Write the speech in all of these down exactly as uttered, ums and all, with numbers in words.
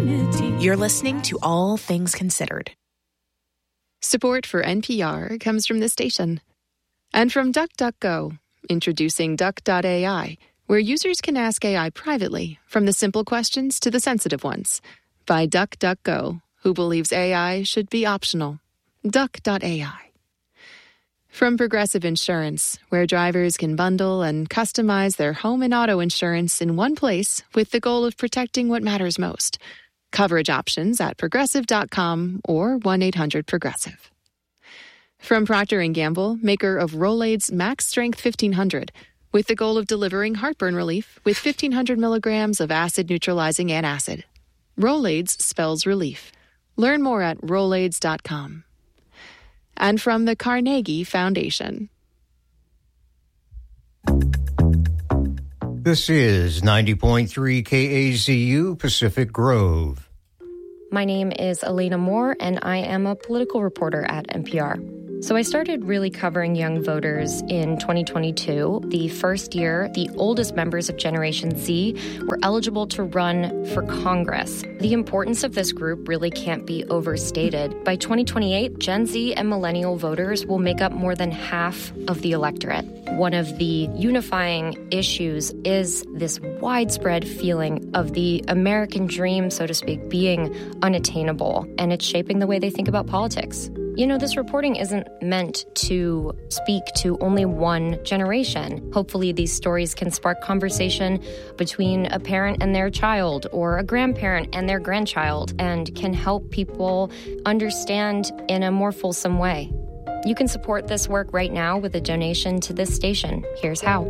Infinity. You're listening to All Things Considered. Support for N P R comes from this station. And from DuckDuckGo, introducing Duck dot A I, where users can ask A I privately, from the simple questions to the sensitive ones. By DuckDuckGo, who believes A I should be optional. Duck dot A I. From Progressive Insurance, where drivers can bundle and customize their home and auto insurance in one place with the goal of protecting what matters most. Coverage options at progressive dot com or one eight hundred progressive. From Procter and Gamble, maker of Rolaids Max Strength fifteen hundred, with the goal of delivering heartburn relief with fifteen hundred milligrams of acid-neutralizing antacid. Rolaids spells relief. Learn more at rolaids dot com. And from the Carnegie Foundation. This is ninety point three K A Z U Pacific Grove. My name is Elena Moore, and I am a political reporter at N P R. So I started really covering young voters in twenty twenty-two, the first year the oldest members of Generation Z were eligible to run for Congress. The importance of this group really can't be overstated. By twenty twenty-eight, Gen Z and millennial voters will make up more than half of the electorate. One of the unifying issues is this widespread feeling of the American dream, so to speak, being unattainable, and it's shaping the way they think about politics. You know, this reporting isn't meant to speak to only one generation. Hopefully, these stories can spark conversation between a parent and their child or a grandparent and their grandchild and can help people understand in a more fulsome way. You can support this work right now with a donation to this station. Here's how.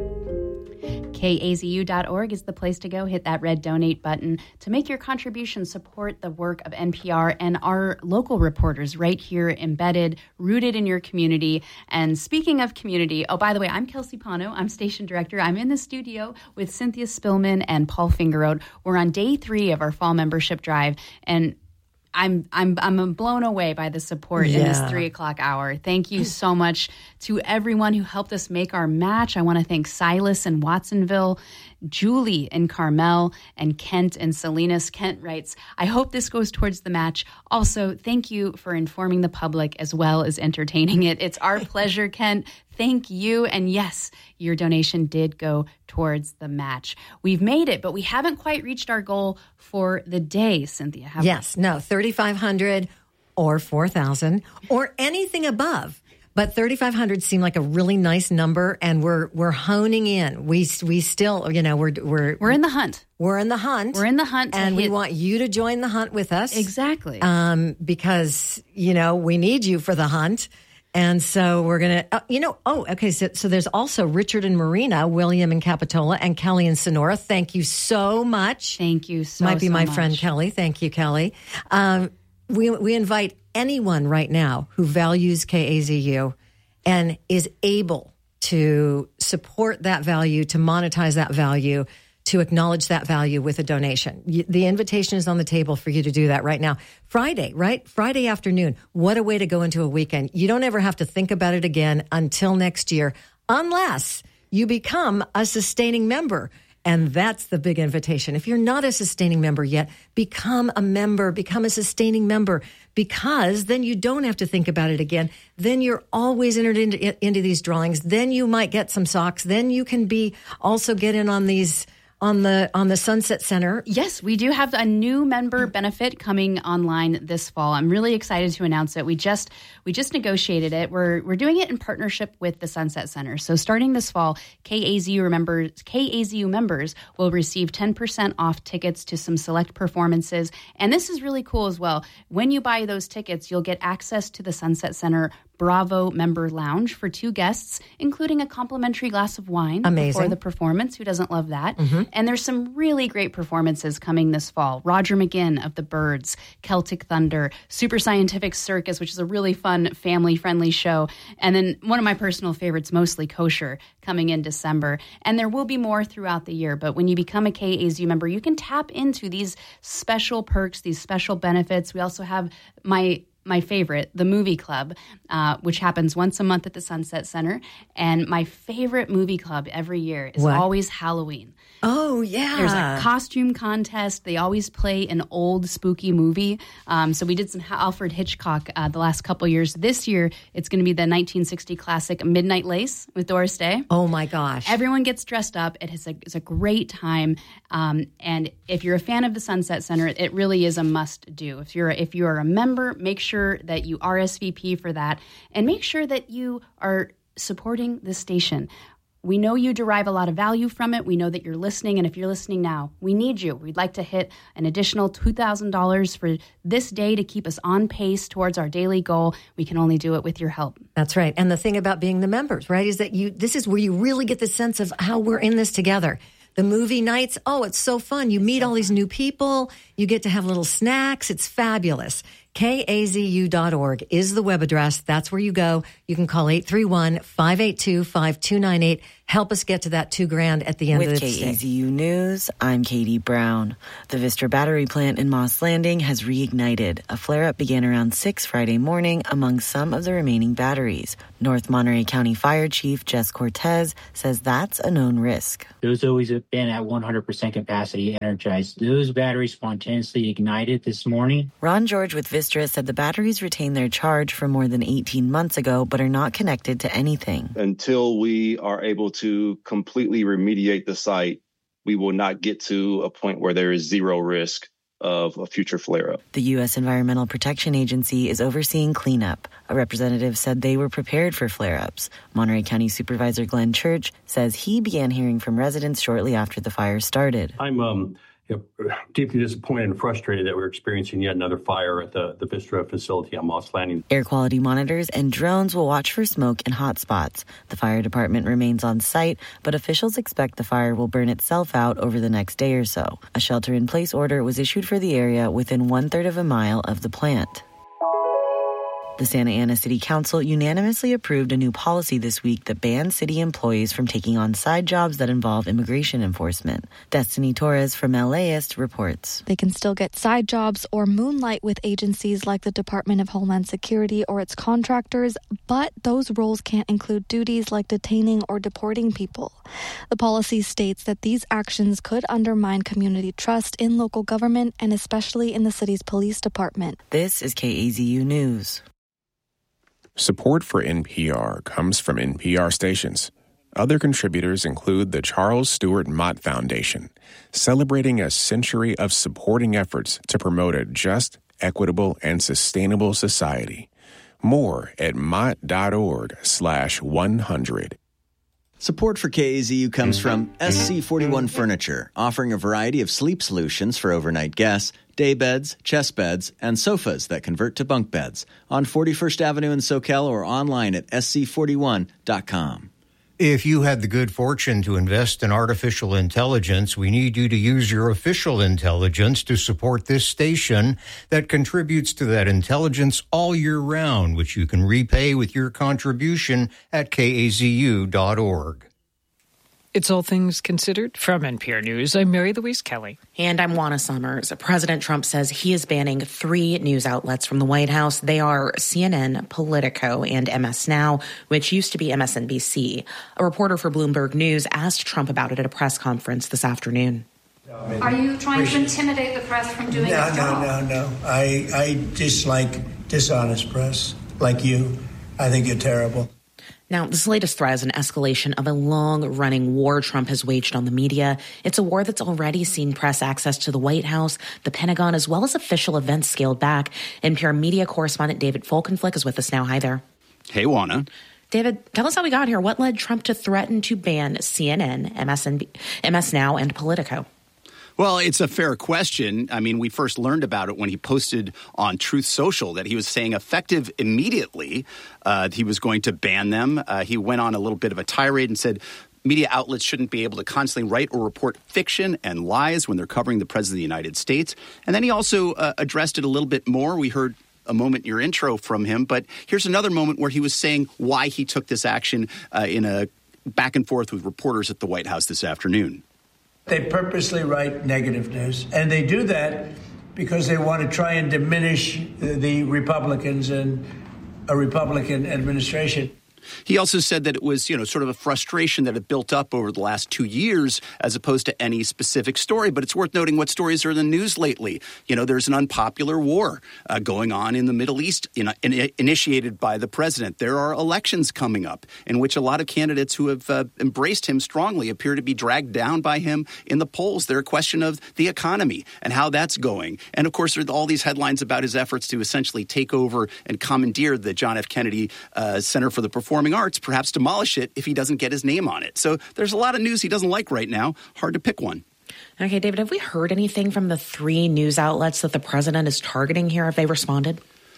K A Z U dot org is the place to go. Hit that red donate button to make your contribution, support the work of N P R and our local reporters right here embedded, rooted in your community. And speaking of community, oh, by the way, I'm Kelsey Pano. I'm station director. I'm in the studio with Cynthia Spillman and Paul Fingeroth. We're on day three of our fall membership drive, and I'm I'm I'm blown away by the support yeah. in this three o'clock hour. Thank you so much to everyone who helped us make our match. I want to thank Silas in Watsonville, Julie in Carmel, and Kent in Salinas. Kent writes, I hope this goes towards the match. Also, thank you for informing the public as well as entertaining it. It's our pleasure, Kent. Thank you. And yes, your donation did go towards the match. We've made it, but we haven't quite reached our goal for the day, Cynthia. Have yes, we? no, thirty-five hundred or four thousand or anything above. But thirty-five hundred seemed like a really nice number, and we're we're honing in. We we still, you know, we're we're we're in the hunt. We're in the hunt. We're in the hunt, and hit... we want you to join the hunt with us. Exactly. Um, because you know we need you for the hunt. And so we're going to, uh, you know, oh, okay. So, so there's also Richard and Marina, William and Capitola, and Kelly and Sonora. Thank you so much. Thank you so, Might be so my much. friend Kelly. Thank you, Kelly. Um, we, we invite anyone right now who values K A Z U and is able to support that value, to monetize that value, to acknowledge that value with a donation. The invitation is on the table for you to do that right now. Friday, right? Friday afternoon. What a way to go into a weekend. You don't ever have to think about it again until next year, unless you become a sustaining member. And that's the big invitation. If you're not a sustaining member yet, become a member, become a sustaining member, because then you don't have to think about it again. Then you're always entered into, into these drawings. Then you might get some socks. Then you can be also get in on these on the on the Sunset Center. Yes, we do have a new member benefit coming online this fall. I'm really excited to announce it. We just we just negotiated it. We're we're doing it in partnership with the Sunset Center. So starting this fall, K A Z U members K A Z U members will receive ten percent off tickets to some select performances. And this is really cool as well. When you buy those tickets, you'll get access to the Sunset Center Bravo Member Lounge for two guests, including a complimentary glass of wine Amazing. Before the performance. Who doesn't love that? Mm-hmm. And there's some really great performances coming this fall. Roger McGinn of the Byrds, Celtic Thunder, Super Scientific Circus, which is a really fun, family-friendly show. And then one of my personal favorites, Mostly Kosher, coming in December. And there will be more throughout the year. But when you become a K A Z U member, you can tap into these special perks, these special benefits. We also have my my favorite, the Movie Club, uh, which happens once a month at the Sunset Center. And my favorite movie club every year is What? always Halloween. Oh, yeah. There's a costume contest. They always play an old spooky movie. Um, so we did some Alfred Hitchcock uh, the last couple years. This year, it's going to be the nineteen sixty classic Midnight Lace with Doris Day. Oh, my gosh. Everyone gets dressed up. It is a, it's a great time. Um, and if you're a fan of the Sunset Center, it really is a must-do. If you're, if you are a member, make sure that you R S V P for that. And make sure that you are supporting the station. We know you derive a lot of value from it. We know that you're listening. And if you're listening now, we need you. We'd like to hit an additional two thousand dollars for this day to keep us on pace towards our daily goal. We can only do it with your help. That's right. And the thing about being the members, right, is that you this is where you really get the sense of how we're in this together. The movie nights, oh, it's so fun. You meet all these new people. You get to have little snacks. It's fabulous. K A Z U dot org is the web address. That's where you go. You can call eight three one, five eight two, five two nine eight. Help us get to that two grand at the end With of the day. With K A Z U News, I'm Katie Brown. The Vistra battery plant in Moss Landing has reignited. A flare-up began around six Friday morning among some of the remaining batteries. North Monterey County Fire Chief Jess Cortez says that's a known risk. Those always have been at one hundred percent capacity energized. Those batteries spontaneously ignited this morning. Ron George with Vistra said the batteries retained their charge from more than eighteen months ago, but are not connected to anything. Until we are able to completely remediate the site, we will not get to a point where there is zero risk of a future flare-up. The U S Environmental Protection Agency is overseeing cleanup. A representative said they were prepared for flare-ups. Monterey County Supervisor Glenn Church says he began hearing from residents shortly after the fire started. I'm um, you know, deeply disappointed and frustrated that we're experiencing yet another fire at the, the Vistra facility on Moss Landing. Air quality monitors and drones will watch for smoke and hot spots. The fire department remains on site, but officials expect the fire will burn itself out over the next day or so. A shelter-in-place order was issued for the area within one-third of a mile of the plant. The Santa Ana City Council unanimously approved a new policy this week that bans city employees from taking on side jobs that involve immigration enforcement. Destiny Torres from LAist reports. They can still get side jobs or moonlight with agencies like the Department of Homeland Security or its contractors, but those roles can't include duties like detaining or deporting people. The policy states that these actions could undermine community trust in local government and especially in the city's police department. This is K A Z U News. Support for N P R comes from N P R stations. Other contributors include the Charles Stewart Mott Foundation, celebrating a century of supporting efforts to promote a just, equitable, and sustainable society. More at mott.org slash 100. Support for K A Z U comes from S C forty-one Furniture, offering a variety of sleep solutions for overnight guests, day beds, chest beds, and sofas that convert to bunk beds on forty-first Avenue in Soquel or online at S C forty-one dot com. If you had the good fortune to invest in artificial intelligence, we need you to use your official intelligence to support this station that contributes to that intelligence all year round, which you can repay with your contribution at K A Z U dot org. It's All Things Considered from N P R News. I'm Mary Louise Kelly. And I'm Juana Summers. President Trump says he is banning three news outlets from the White House. They are C N N, Politico, and M S Now, which used to be M S N B C. A reporter for Bloomberg News asked Trump about it at a press conference this afternoon. Are you trying to intimidate the press from doing no, its no, job? No, no, no. I, I dislike dishonest press like you. I think you're terrible. Now, this latest threat is an escalation of a long-running war Trump has waged on the media. It's a war that's already seen press access to the White House, the Pentagon, as well as official events scaled back. N P R media correspondent David Folkenflik is with us now. Hi there. Hey, Juana. David, tell us how we got here. What led Trump to threaten to ban C N N, M S N B, M S Now, and Politico? Well, it's a fair question. I mean, we first learned about it when he posted on Truth Social that he was saying effective immediately uh, he was going to ban them. Uh, he went on a little bit of a tirade and said media outlets shouldn't be able to constantly write or report fiction and lies when they're covering the President of the United States. And then he also uh, addressed it a little bit more. We heard a moment in your intro from him, but here's another moment where he was saying why he took this action uh, in a back and forth with reporters at the White House this afternoon. They purposely write negative news, and they do that because they want to try and diminish the Republicans and a Republican administration. He also said that it was, you know, sort of a frustration that had built up over the last two years as opposed to any specific story. But it's worth noting what stories are in the news lately. You know, there's an unpopular war uh, going on in the Middle East in, in, initiated by the president. There are elections coming up in which a lot of candidates who have uh, embraced him strongly appear to be dragged down by him in the polls. They're a question of the economy and how that's going. And, of course, there are all these headlines about his efforts to essentially take over and commandeer the John F. Kennedy uh, Center for the Performing Arts, perhaps demolish it if he doesn't get his name on it. So there's a lot of news he doesn't like right now. Hard to pick one. Okay, David, have we heard anything from the three news outlets that the president is targeting here? Have they responded?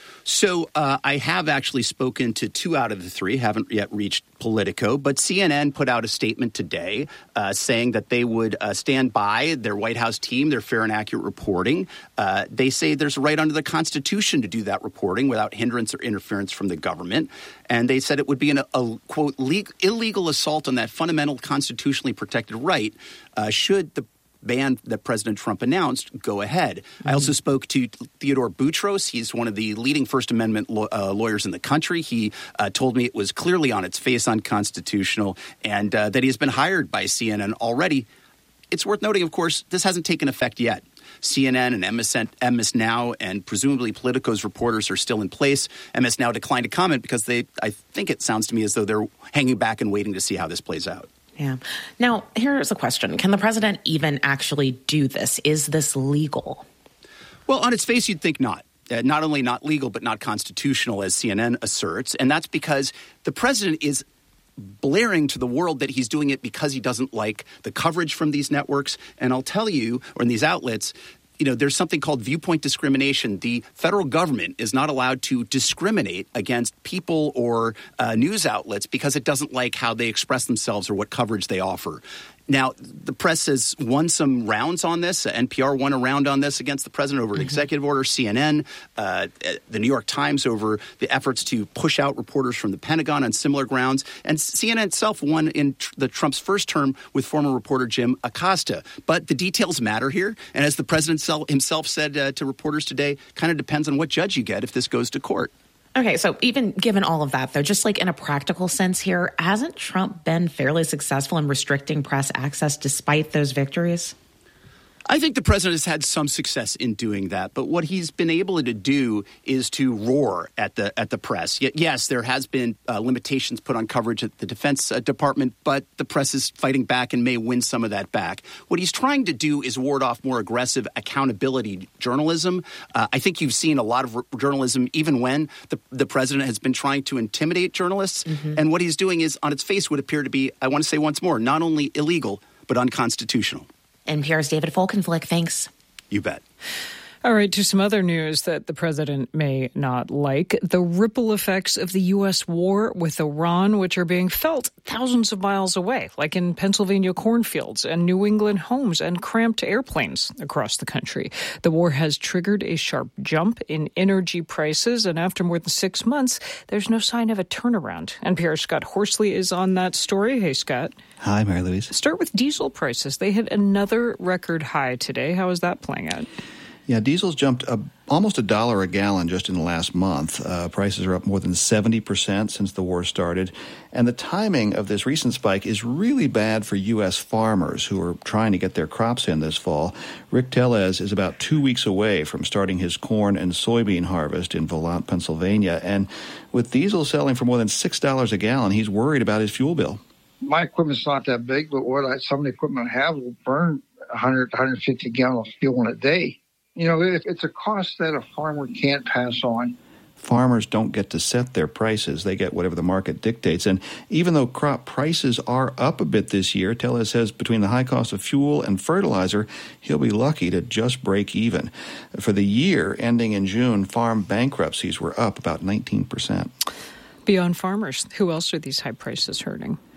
So uh, I have actually spoken to two out of the three, haven't yet reached Politico, but C N N put out a statement today uh, saying that they would uh, stand by their White House team, their fair and accurate reporting. Uh, they say there's a right under the Constitution to do that reporting without hindrance or interference from the government. And they said it would be an, a, quote, le- illegal assault on that fundamental constitutionally protected right uh, should the ban that President Trump announced go ahead. Mm-hmm. I also spoke to Theodore Boutros. He's one of the leading First Amendment lo- uh, lawyers in the country. He uh, told me it was clearly on its face unconstitutional and uh, that he has been hired by C N N already. It's worth noting, of course, this hasn't taken effect yet. C N N and M S Now and presumably Politico's reporters are still in place. M S Now declined to comment because they, I think it sounds to me as though they're hanging back and waiting to see how this plays out. Yeah. Now, here's a question. Can the president even actually do this? Is this legal? Well, on its face, you'd think not. Uh, not only not legal, but not constitutional, as C N N asserts. And that's because the president is blaring to the world that he's doing it because he doesn't like the coverage from these networks. And I'll tell you, or in these outlets, you know, there's something called viewpoint discrimination. The federal government is not allowed to discriminate against people or uh, news outlets because it doesn't like how they express themselves or what coverage they offer. Now, the press has won some rounds on this. N P R won a round on this against the president over an mm-hmm. executive order. C N N, uh, the New York Times over the efforts to push out reporters from the Pentagon on similar grounds. And C N N itself won in tr- the Trump's first term with former reporter Jim Acosta. But the details matter here. And as the president himself said uh, to reporters today, kind of depends on what judge you get if this goes to court. Okay, so even given all of that, though, just like in a practical sense here, hasn't Trump been fairly successful in restricting press access despite those victories? I think the president has had some success in doing that, but what he's been able to do is to roar at the at the press. Yes, there has been uh, limitations put on coverage at the Defense uh, Department, but the press is fighting back and may win some of that back. What he's trying to do is ward off more aggressive accountability journalism. Uh, I think you've seen a lot of r- journalism even when the, the president has been trying to intimidate journalists. Mm-hmm. And what he's doing is, on its face, would appear to be, I want to say once more, not only illegal, but unconstitutional. N P R's David Folkenflik, thanks. You bet. All right, to some other news that the president may not like. The ripple effects of the U S war with Iran, which are being felt thousands of miles away, like in Pennsylvania cornfields and New England homes and cramped airplanes across the country. The war has triggered a sharp jump in energy prices, and after more than six months, there's no sign of a turnaround. N P R's Scott Horsley is on that story. Hey, Scott. Hi, Mary Louise. Start with diesel prices. They hit another record high today. How is that playing out? Yeah, diesel's jumped a, almost a dollar a gallon just in the last month. Uh, prices are up more than seventy percent since the war started. And the timing of this recent spike is really bad for U S farmers who are trying to get their crops in this fall. Rick Tellez is about two weeks away from starting his corn and soybean harvest in Vollant, Pennsylvania. And with diesel selling for more than six dollars a gallon, he's worried about his fuel bill. My equipment's not that big, but what I, some of the equipment I have will burn one hundred, one hundred fifty gallons of fuel in a day. You know, it's a cost that a farmer can't pass on. Farmers don't get to set their prices. They get whatever the market dictates. And even though crop prices are up a bit this year, Tellez says between the high cost of fuel and fertilizer, he'll be lucky to just break even. For the year ending in June, farm bankruptcies were up about nineteen percent. Beyond farmers, who else are these high prices hurting?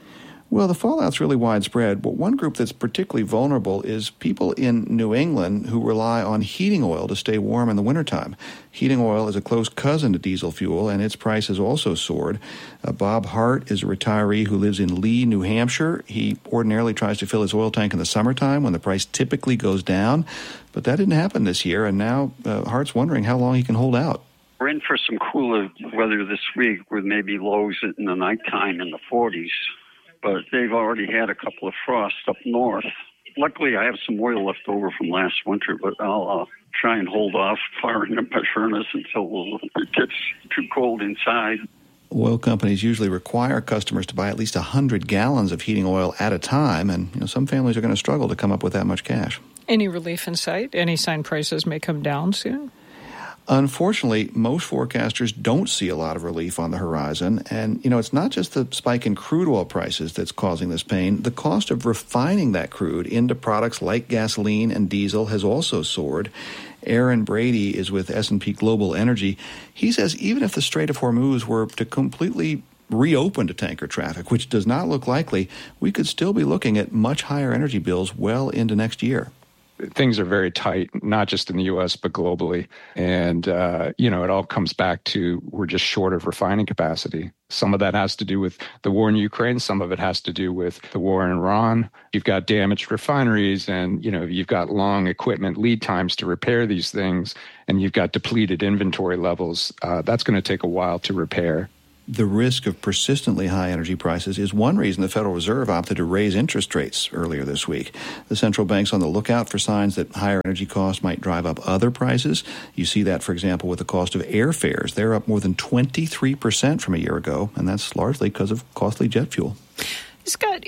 Well, the fallout's really widespread, but one group that's particularly vulnerable is people in New England who rely on heating oil to stay warm in the wintertime. Heating oil is a close cousin to diesel fuel, and its price has also soared. Uh, Bob Hart is a retiree who lives in Lee, New Hampshire. He ordinarily tries to fill his oil tank in the summertime when the price typically goes down, but that didn't happen this year, and now uh, Hart's wondering how long he can hold out. We're in for some cooler weather this week with maybe lows in the nighttime in the forties. But they've already had a couple of frosts up north. Luckily, I have some oil left over from last winter, but I'll uh, try and hold off firing up my furnace until it gets too cold inside. Oil companies usually require customers to buy at least one hundred gallons of heating oil at a time, and you know, some families are going to struggle to come up with that much cash. Any relief in sight? Any sign prices may come down soon? Unfortunately, most forecasters don't see a lot of relief on the horizon. And, you know, it's not just the spike in crude oil prices that's causing this pain. The cost of refining that crude into products like gasoline and diesel has also soared. Aaron Brady is with S and P Global Energy. He says even if the Strait of Hormuz were to completely reopen to tanker traffic, which does not look likely, we could still be looking at much higher energy bills well into next year. Things are very tight, not just in the U S, but globally. And, uh, you know, it all comes back to we're just short of refining capacity. Some of that has to do with the war in Ukraine. Some of it has to do with the war in Iran. You've got damaged refineries and, you know, you've got long equipment lead times to repair these things, and you've got depleted inventory levels. Uh, that's going to take a while to repair. The risk of persistently high energy prices is one reason the Federal Reserve opted to raise interest rates earlier this week. The central bank's on the lookout for signs that higher energy costs might drive up other prices. You see that, for example, with the cost of airfares. They're up more than twenty-three percent from a year ago, and that's largely because of costly jet fuel. Scott,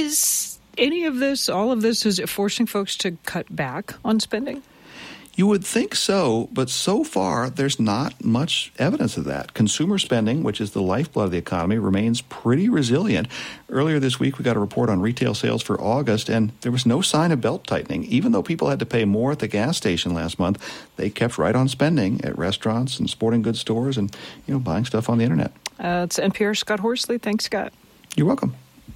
is any of this, all of this, is it forcing folks to cut back on spending? You would think so, but so far there's not much evidence of that. Consumer spending, which is the lifeblood of the economy, remains pretty resilient. Earlier this week, we got a report on retail sales for August, and there was no sign of belt-tightening. Even though people had to pay more at the gas station last month, they kept right on spending at restaurants and sporting goods stores and, you know, buying stuff on the internet. Uh, it's N P R's Scott Horsley. Thanks, Scott. You're welcome.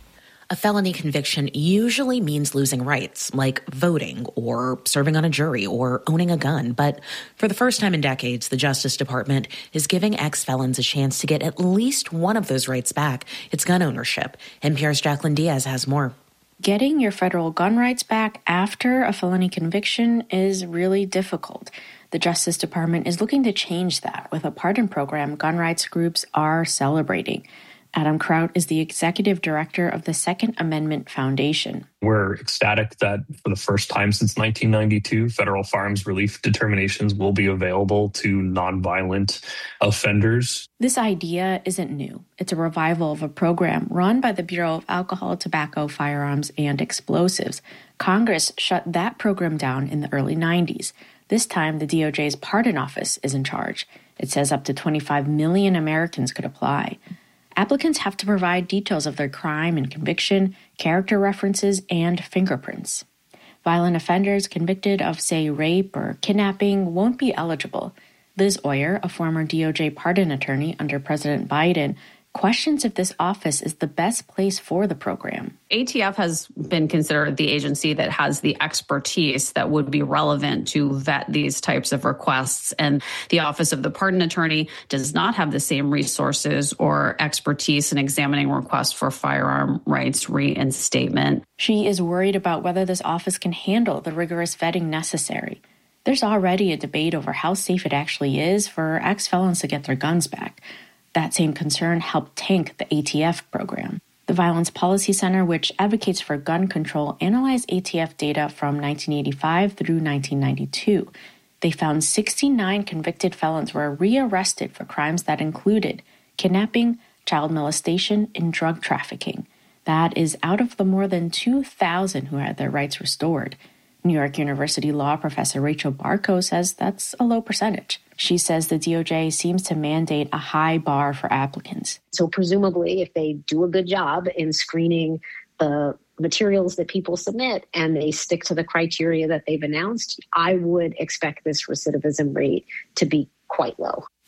A felony conviction usually means losing rights, like voting or serving on a jury or owning a gun. But for the first time in decades, the Justice Department is giving ex-felons a chance to get at least one of those rights back. It's gun ownership. N P R's Jacqueline Diaz has more. Getting your federal gun rights back after a felony conviction is really difficult. The Justice Department is looking to change that with a pardon program gun rights groups are celebrating. Adam Kraut is the executive director of the Second Amendment Foundation. We're ecstatic that for the first time since nineteen ninety-two, federal firearms relief determinations will be available to nonviolent offenders. This idea isn't new. It's a revival of a program run by the Bureau of Alcohol, Tobacco, Firearms, and Explosives. Congress shut that program down in the early nineties. This time, the D O J's Pardon Office is in charge. It says up to twenty-five million Americans could apply. Applicants have to provide details of their crime and conviction, character references, and fingerprints. Violent offenders convicted of, say, rape or kidnapping won't be eligible. Liz Oyer, a former D O J pardon attorney under President Biden, questions if this office is the best place for the program. A T F has been considered the agency that has the expertise that would be relevant to vet these types of requests. And the Office of the Pardon Attorney does not have the same resources or expertise in examining requests for firearm rights reinstatement. She is worried about whether this office can handle the rigorous vetting necessary. There's already a debate over how safe it actually is for ex-felons to get their guns back. That same concern helped tank the A T F program. The Violence Policy Center, which advocates for gun control, analyzed A T F data from nineteen eighty-five through nineteen ninety-two. They found sixty-nine convicted felons were rearrested for crimes that included kidnapping, child molestation, and drug trafficking. That is out of the more than two thousand who had their rights restored. New York University law professor Rachel Barco says that's a low percentage. She says the D O J seems to mandate a high bar for applicants. So presumably, if they do a good job in screening the materials that people submit and they stick to the criteria that they've announced, I would expect this recidivism rate to be quite low.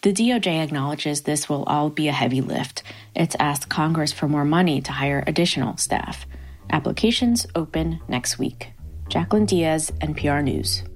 The D O J acknowledges this will all be a heavy lift. It's asked Congress for more money to hire additional staff. Applications open next week. Jacqueline Diaz, N P R News.